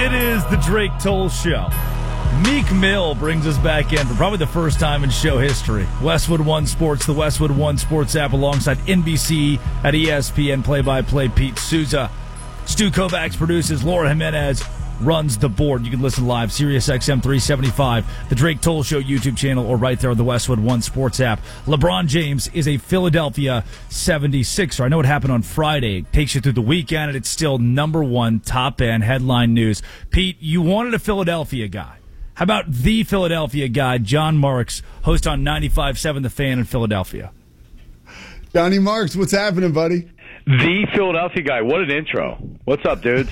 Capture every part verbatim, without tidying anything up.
It is the Drake Toll Show. Meek Mill brings us back in for probably the first time in show history. Westwood One Sports, the Westwood One Sports app, alongside N B C at E S P N play-by-play Pete Souza. Stu Kovacs produces. Laura Jimenez runs the board. You can listen live, Sirius X M three seventy-five, the Drake Toll Show YouTube channel, or right there on the Westwood One Sports app. LeBron James is a Philadelphia seventy-sixer. I know what happened on Friday. It takes you through the weekend, and it's still number one top-end headline news. Pete, you wanted a Philadelphia guy. How about the Philadelphia guy, John Marks, host on ninety-five point seven The Fan in Philadelphia? Johnny Marks, what's happening, buddy? The Philadelphia guy. What an intro. What's up, dudes?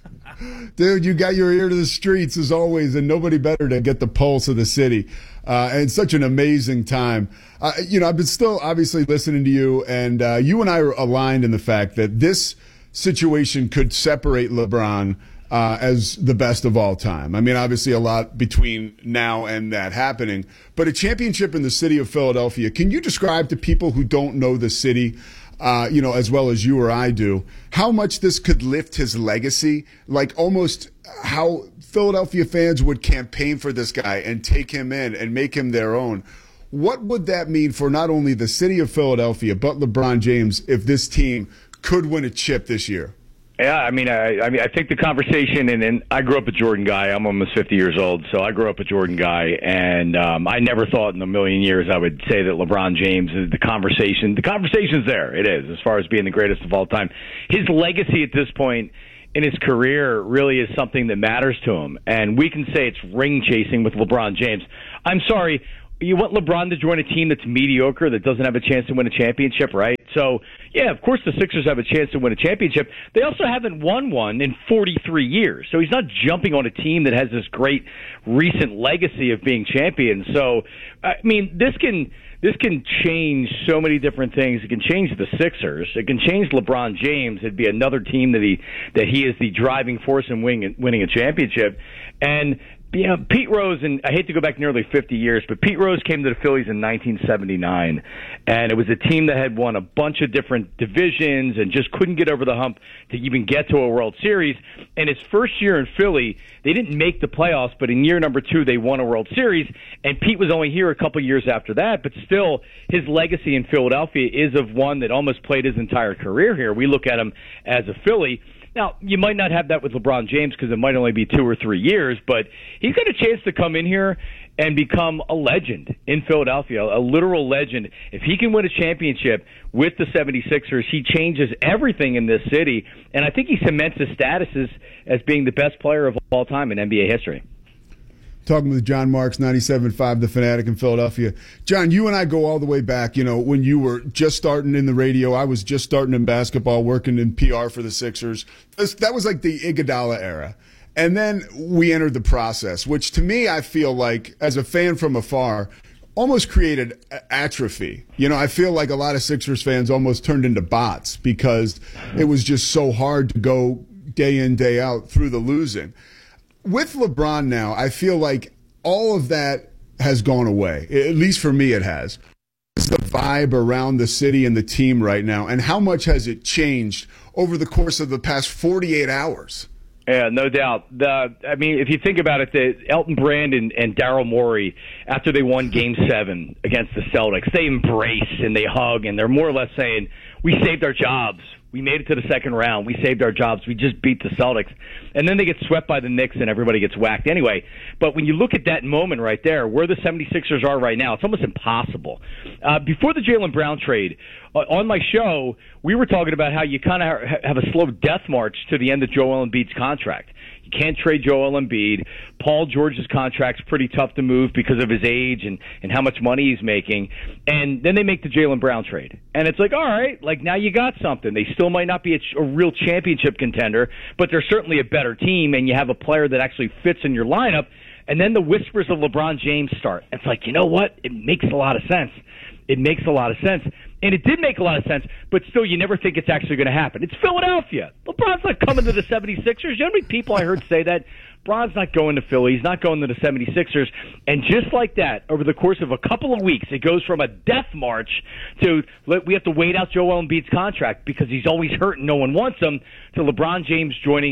Dude, you got your ear to the streets as always, and nobody better to get the pulse of the city. Uh, and such an amazing time. Uh, you know, I've been still obviously listening to you, and uh, you and I are aligned in the fact that this situation could separate LeBron uh, as the best of all time. I mean, obviously a lot between now and that happening, but a championship in the city of Philadelphia. Can you describe to people who don't know the city, Uh, you know, as well as you or I do, how much this could lift his legacy, like almost how Philadelphia fans would campaign for this guy and take him in and make him their own? What would that mean for not only the city of Philadelphia, but LeBron James if this team could win a chip this year? Yeah, I mean, I, I mean, I think the conversation, and, and I grew up a Jordan guy. I'm almost fifty years old, so I grew up a Jordan guy, and um, I never thought in a million years I would say that LeBron James is the conversation. The conversation's there. It is, as far as being the greatest of all time. His legacy at this point in his career really is something that matters to him, and we can say it's ring chasing with LeBron James. I'm sorry. You want LeBron to join a team that's mediocre, that doesn't have a chance to win a championship, right? So, yeah, of course the Sixers have a chance to win a championship. They also haven't won one in forty-three years. So he's not jumping on a team that has this great recent legacy of being champions. So, I mean, this can this can change so many different things. It can change the Sixers. It can change LeBron James. It'd be another team that he that he is the driving force in winning, winning a championship. And yeah, Pete Rose, and I hate to go back nearly fifty years, but Pete Rose came to the Phillies in nineteen seventy-nine, and it was a team that had won a bunch of different divisions and just couldn't get over the hump to even get to a World Series. And his first year in Philly, they didn't make the playoffs, but in year number two, they won a World Series, and Pete was only here a couple years after that, but still, his legacy in Philadelphia is of one that almost played his entire career here. We look at him as a Philly. Now, you might not have that with LeBron James because it might only be two or three years, but he's got a chance to come in here and become a legend in Philadelphia, a literal legend. If he can win a championship with the seventy-sixers, he changes everything in this city, and I think he cements his status as, as being the best player of all time in N B A history. Talking with John Marks, ninety-seven point five The Fanatic in Philadelphia. John, you and I go all the way back, you know, when you were just starting in the radio. I was just starting in basketball, working in P R for the Sixers. That was like the Iguodala era. And then we entered the process, which to me, I feel like, as a fan from afar, almost created atrophy. You know, I feel like a lot of Sixers fans almost turned into bots because it was just so hard to go day in, day out through the losing. With LeBron now, I feel like all of that has gone away. At least for me, it has. What's the vibe around the city and the team right now, and how much has it changed over the course of the past forty-eight hours? Yeah, no doubt. The, I mean, if you think about it, the Elton Brand and, and Daryl Morey, after they won Game seven against the Celtics, they embrace and they hug, and they're more or less saying, we saved our jobs. We made it to the second round. We saved our jobs. We just beat the Celtics. And then they get swept by the Knicks and everybody gets whacked anyway. But when you look at that moment right there, where the seventy-sixers are right now, it's almost impossible. Uh, before the Jaylen Brown trade, uh, on my show, we were talking about how you kind of ha- have a slow death march to the end of Joel Embiid's contract. You can't trade Joel Embiid. Paul George's contract's pretty tough to move because of his age and, and how much money he's making. And then they make the Jaylen Brown trade. And it's like, all right, like now you got something. They still might not be a, ch- a real championship contender, but they're certainly a better team, and you have a player that actually fits in your lineup. And then the whispers of LeBron James start. It's like, you know what? It makes a lot of sense. It makes a lot of sense. And it did make a lot of sense, but still you never think it's actually going to happen. It's Philadelphia. LeBron's not coming to the seventy-sixers. You know how many people I heard say that? LeBron's not going to Philly. He's not going to the seventy-sixers. And just like that, over the course of a couple of weeks, it goes from a death march to we have to wait out Joel Embiid's contract because he's always hurt and no one wants him, to LeBron James joining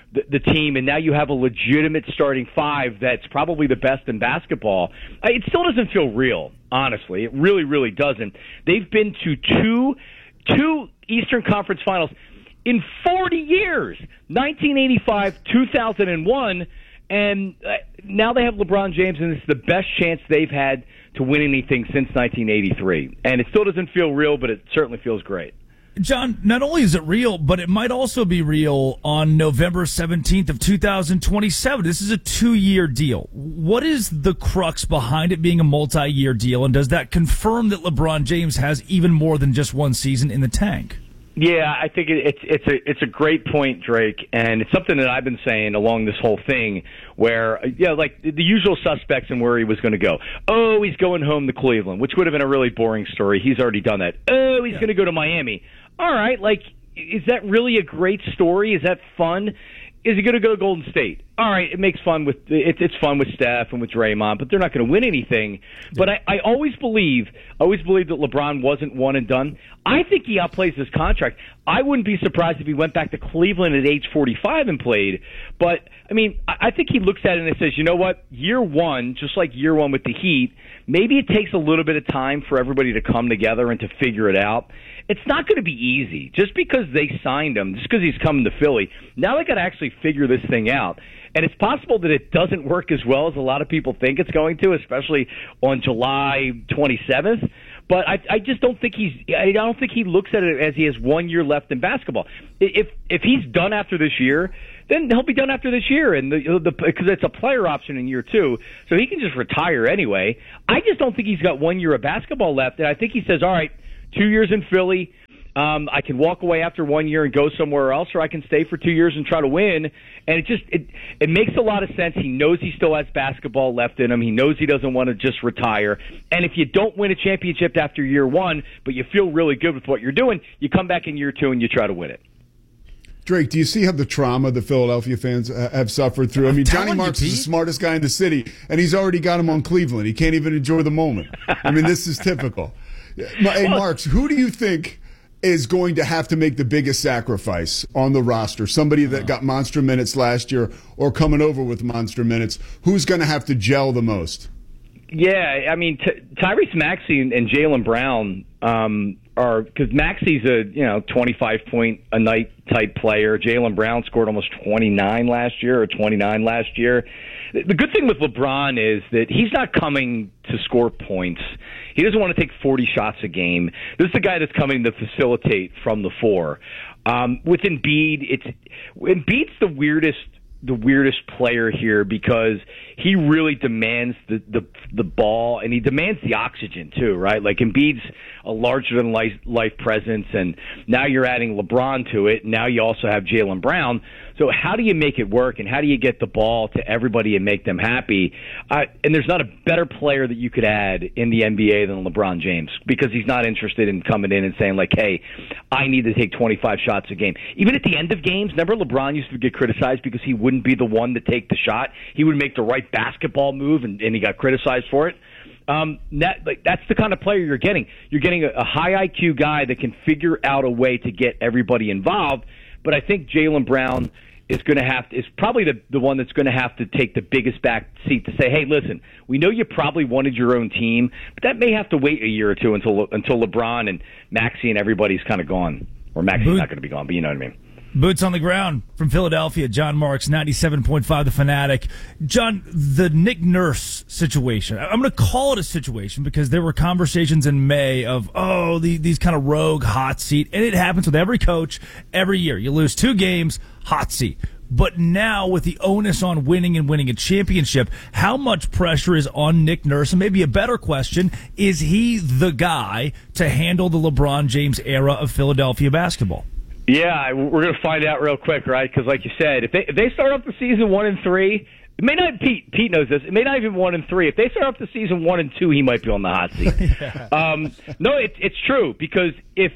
the, the team, and now you have a legitimate starting five that's probably the best in basketball. It still doesn't feel real, honestly. It really, really doesn't. They've been to two two Eastern Conference Finals in forty years, nineteen eighty-five, two thousand one, and now they have LeBron James, and it's the best chance they've had to win anything since nineteen eighty-three. And it still doesn't feel real, but it certainly feels great. John, not only is it real, but it might also be real on November seventeenth of two thousand twenty-seven. This is a two-year deal. What is the crux behind it being a multi-year deal, and does that confirm that LeBron James has even more than just one season in the tank? Yeah, I think it, it's it's a it's a great point, Drake, and it's something that I've been saying along this whole thing. Where yeah, like the usual suspects and where he was going to go. Oh, he's going home to Cleveland, which would have been a really boring story. He's already done that. Oh, he's yeah. going to go to Miami. All right, like is that really a great story? Is that fun? Is he going to go to Golden State? All right, it makes fun with it, it's fun with Steph and with Draymond, but they're not going to win anything. Yeah. But I, I always believe, always believe that LeBron wasn't one and done. I think he outplays his contract. I wouldn't be surprised if he went back to Cleveland at age forty-five and played. But I mean, I think he looks at it and says, you know what? Year one, just like year one with the Heat, maybe it takes a little bit of time for everybody to come together and to figure it out. It's not going to be easy. Just because they signed him, just because he's coming to Philly, now they got to actually figure this thing out. And it's possible that it doesn't work as well as a lot of people think it's going to, especially on July twenty-seventh. But I, I just don't think he's. I don't think he looks at it as he has one year left in basketball. If if he's done after this year, then he'll be done after this year, and the the because it's a player option in year two, so he can just retire anyway. I just don't think he's got one year of basketball left, and I think he says, all right, two years in Philly. Um, I can walk away after one year and go somewhere else, or I can stay for two years and try to win. And it just it it makes a lot of sense. He knows he still has basketball left in him. He knows he doesn't want to just retire. And if you don't win a championship after year one, but you feel really good with what you're doing, you come back in year two and you try to win it. Drake, do you see how the trauma the Philadelphia fans have suffered through? I mean, Johnny Marks is the smartest guy in the city, and he's already got him on Cleveland. He can't even enjoy the moment. I mean, this is typical. Hey, Marks, who do you think is going to have to make the biggest sacrifice on the roster? Somebody that got monster minutes last year or coming over with monster minutes. Who's going to have to gel the most? Yeah, I mean, T- Tyrese Maxey and, and Jaylen Brown um, are – because Maxey's a, you know, twenty-five point a night type player. Jaylen Brown scored almost twenty-nine last year or twenty-nine last year. The good thing with LeBron is that he's not coming to score points. He doesn't want to take forty shots a game. This is the guy that's coming to facilitate from the four. Um, with Embiid, it's Embiid's the weirdest the weirdest player here because he really demands the, the the ball, and he demands the oxygen too, right? Like Embiid's a larger than life, life presence, and now you're adding LeBron to it. Now you also have Jaylen Brown. So how do you make it work, and how do you get the ball to everybody and make them happy? Uh, and there's not a better player that you could add in the N B A than LeBron James, because he's not interested in coming in and saying, like, hey, I need to take twenty-five shots a game. Even at the end of games, remember LeBron used to get criticized because he wouldn't be the one to take the shot. He would make the right basketball move, and, and he got criticized for it. Um, that, like, that's the kind of player you're getting. You're getting a, a high I Q guy that can figure out a way to get everybody involved. But I think Jaylen Brown is going to have to, is probably the, the one that's going to have to take the biggest back seat to say, hey, listen, we know you probably wanted your own team, but that may have to wait a year or two until until LeBron and Maxey and everybody's kind of gone. Or Maxey's Boot, not going to be gone, but you know what I mean. Boots on the ground from Philadelphia, John Marks, ninety-seven point five The Fanatic. John, the Nick Nurse situation, I'm going to call it a situation because there were conversations in May of, oh, the, these kind of rogue hot seat, and it happens with every coach every year. You lose two games, hot seat. But now with the onus on winning and winning a championship, how much pressure is on Nick Nurse? And maybe a better question, is he the guy to handle the LeBron James era of Philadelphia basketball? Yeah, we're going to find out real quick, right? Because like you said, if they if they start off the season one and three, it may not. Pete Pete knows this. It may not even one and three. If they start off the season one and two, he might be on the hot seat. yeah. um, no, it, it's true, because if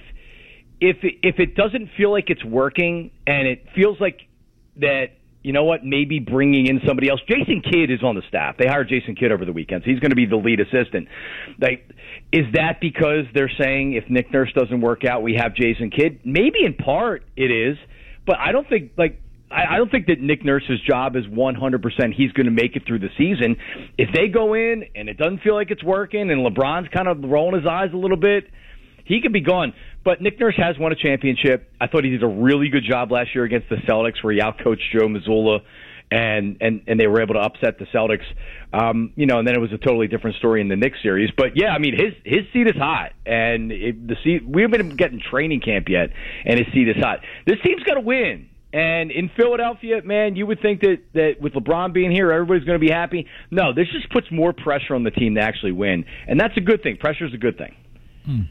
if if it doesn't feel like it's working, and it feels like that, you know what, maybe bringing in somebody else. Jason Kidd is on the staff. They hired Jason Kidd over the weekend, so he's going to be the lead assistant. Like, is that because they're saying if Nick Nurse doesn't work out, we have Jason Kidd? Maybe in part it is, but I don't think, like, I, I don't think that Nick Nurse's job is one hundred percent he's going to make it through the season. If they go in and it doesn't feel like it's working and LeBron's kind of rolling his eyes a little bit, he could be gone. But Nick Nurse has won a championship. I thought he did a really good job last year against the Celtics where he outcoached Joe Mazzulla. And, and and they were able to upset the Celtics, um, you know. And then it was a totally different story in the Knicks series. But yeah, I mean, his his seat is hot, and it, the seat we haven't been getting training camp yet, and his seat is hot. This team's got to win, and in Philadelphia, man, you would think that that with LeBron being here, everybody's going to be happy. No, this just puts more pressure on the team to actually win, and that's a good thing. Pressure is a good thing. Hmm.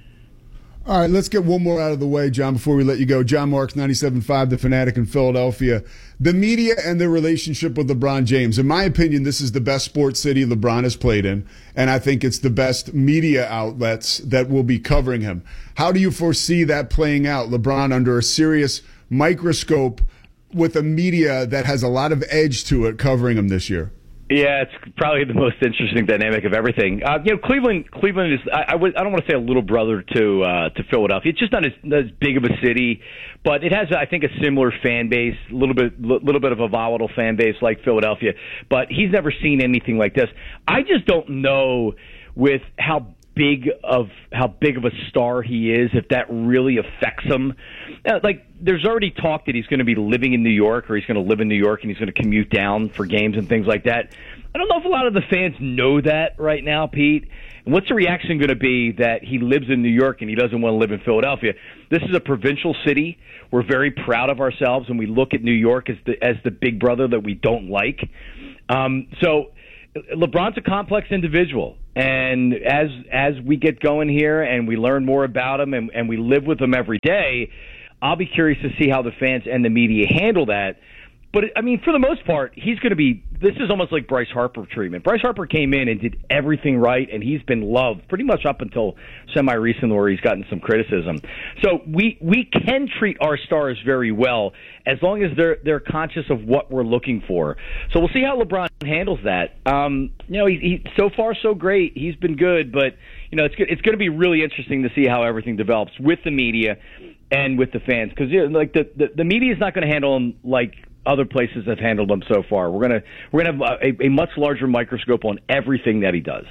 All right, let's get one more out of the way, John, before we let you go. John Marks, ninety-seven point five, The Fanatic in Philadelphia. The media and their relationship with LeBron James. In my opinion, this is the best sports city LeBron has played in, and I think it's the best media outlets that will be covering him. How do you foresee that playing out, LeBron under a serious microscope with a media that has a lot of edge to it covering him this year? Yeah, it's probably the most interesting dynamic of everything. Uh, you know, Cleveland. Cleveland is. I, I, would, I don't want to say a little brother to uh, to Philadelphia. It's just not as, not as big of a city, but it has, I think, a similar fan base. A little bit, little bit of a volatile fan base like Philadelphia. But he's never seen anything like this. I just don't know with how big of how big of a star he is, if that really affects him. Uh, like, there's already talk that he's going to be living in New York, or he's going to live in New York and he's going to commute down for games and things like that. I don't know if a lot of the fans know that right now, Pete. And what's the reaction going to be that he lives in New York and he doesn't want to live in Philadelphia? This is a provincial city. We're very proud of ourselves, and we look at New York as the as the big brother that we don't like. Um, so LeBron's a complex individual, and as as we get going here and we learn more about him and, and we live with him every day, I'll be curious to see how the fans and the media handle that. But, I mean, for the most part, he's going to be – this is almost like Bryce Harper treatment. Bryce Harper came in and did everything right, and he's been loved pretty much up until semi-recent where he's gotten some criticism. So we we can treat our stars very well as long as they're they're conscious of what we're looking for. So we'll see how LeBron handles that. Um, you know, he, he so far so great. He's been good, but, you know, it's it's going to be really interesting to see how everything develops with the media and with the fans, because, you know, like the, the, the media is not going to handle him like – other places have handled him so far. We're gonna we're gonna have a, a much larger microscope on everything that he does.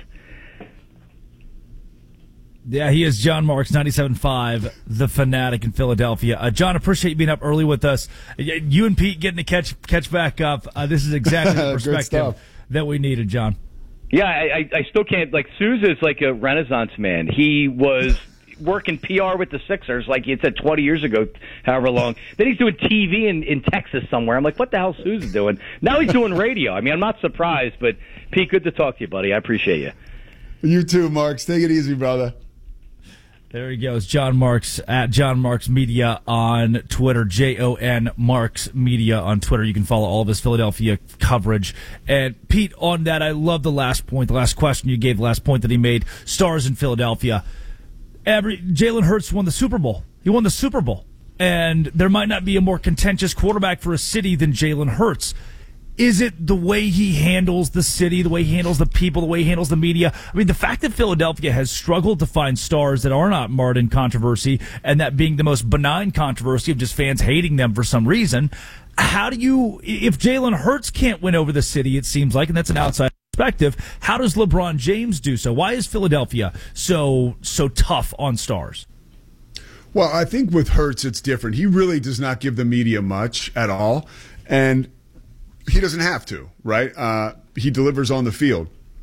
Yeah, he is John Marks, ninety-seven point five, The Fanatic in Philadelphia. Uh, John, appreciate you being up early with us. You and Pete getting to catch catch back up. Uh, this is exactly the perspective that we needed, John. Yeah, I, I still can't. Like, Sousa's like a Renaissance man. He was working P R with the Sixers, like you said, twenty years ago, however long. Then he's doing T V in, in Texas somewhere. I'm like, what the hell is Sousa doing? Now he's doing radio. I mean, I'm not surprised, but Pete, good to talk to you, buddy. I appreciate you. You too, Marks. Take it easy, brother. There he goes, John Marks, at John Marks Media on Twitter, J O N Marks Media on Twitter. You can follow all of his Philadelphia coverage. And, Pete, on that, I love the last point, the last question you gave, the last point that he made, stars in Philadelphia. Every Jalen Hurts won the Super Bowl. He won the Super Bowl. And there might not be a more contentious quarterback for a city than Jalen Hurts. Is it the way he handles the city, the way he handles the people, the way he handles the media? I mean, the fact that Philadelphia has struggled to find stars that are not marred in controversy, and that being the most benign controversy of just fans hating them for some reason, how do you, if Jalen Hurts can't win over the city, it seems like, and that's an outside perspective, how does LeBron James do so? Why is Philadelphia so so tough on stars? Well, I think with Hurts, it's different. He really does not give the media much at all, and he doesn't have to, right? Uh, he delivers on the field.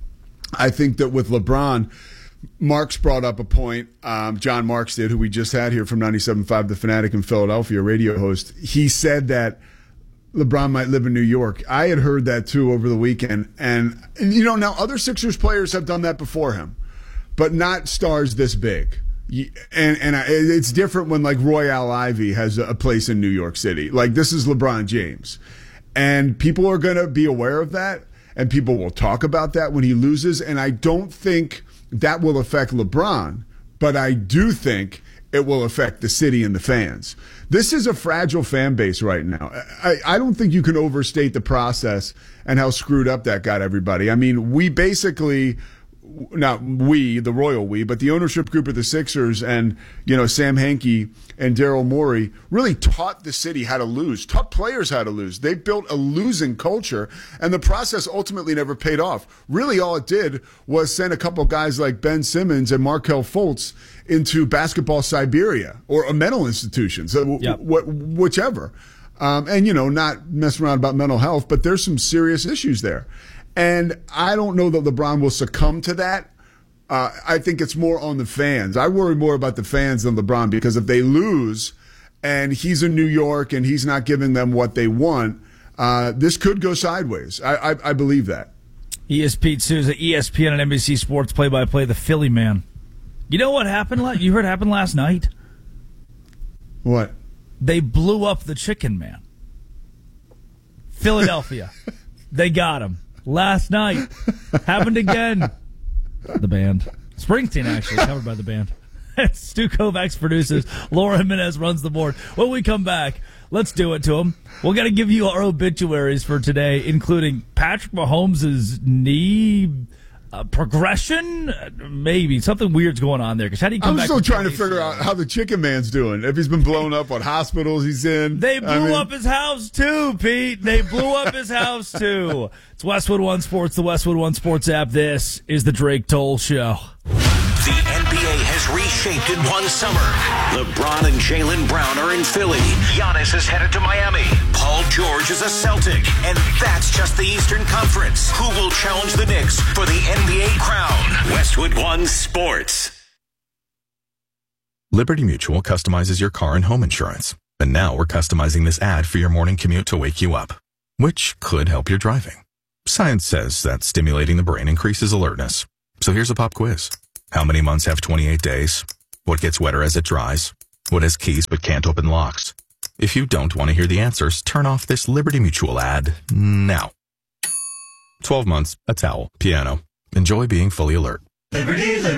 I think that with LeBron, Marks brought up a point, um, John Marks did, who we just had here from ninety-seven point five, The Fanatic in Philadelphia, radio host. He said that LeBron might live in New York. I had heard that, too, over the weekend. And, and, you know, now other Sixers players have done that before him, but not stars this big. And and it's different when, like, Royale Ivy has a place in New York City. Like, this is LeBron James. And people are going to be aware of that, and people will talk about that when he loses. And I don't think that will affect LeBron, but I do think it will affect the city and the fans. This is a fragile fan base right now. I, I don't think you can overstate the process and how screwed up that got everybody. I mean, we basically not we, the royal we, but the ownership group of the Sixers and, you know, Sam Hinkie and Daryl Morey really taught the city how to lose, taught players how to lose. They built a losing culture, and the process ultimately never paid off. Really, all it did was send a couple guys like Ben Simmons and Markelle Fultz into basketball Siberia or a mental institution, so yep. w- w- whichever. Um, and, you know, not mess around about mental health, but there's some serious issues there. And I don't know that LeBron will succumb to that. Uh, I think it's more on the fans. I worry more about the fans than LeBron, because if they lose and he's in New York and he's not giving them what they want, uh, this could go sideways. I, I, I believe that. He is Pete Souza, E S P N and N B C Sports play-by-play, the Philly man. You know what happened? La- you heard happened last night? What? They blew up the Chicken Man. Philadelphia. They got him. Last night. Happened again. The band. Springsteen, actually, covered by the band. Stu Kovacs produces. Laura Jimenez runs the board. When we come back, let's do it to him. We're going to give you our obituaries for today, including Patrick Mahomes' knee uh, progression. Maybe. Something weird's going on there. Because how do you come I'm back still trying to twenty figure out how the Chicken Man's doing. If he's been blown up, what hospitals he's in. They blew I mean, up his house, too, Pete. They blew up his house, too. It's Westwood One Sports, the Westwood One Sports app. This is the Drake Toll Show. The N B A has reshaped in one summer. LeBron and Jaylen Brown are in Philly. Giannis is headed to Miami. Paul George is a Celtic. And that's just the Eastern Conference. Who will challenge the Knicks for the N B A crown? Westwood One Sports. Liberty Mutual customizes your car and home insurance. And now we're customizing this ad for your morning commute to wake you up, which could help your driving. Science says that stimulating the brain increases alertness. So here's a pop quiz. How many months have twenty-eight days? What gets wetter as it dries? What has keys but can't open locks? If you don't want to hear the answers, turn off this Liberty Mutual ad now. twelve months, a towel, piano. Enjoy being fully alert. Liberty, Liberty.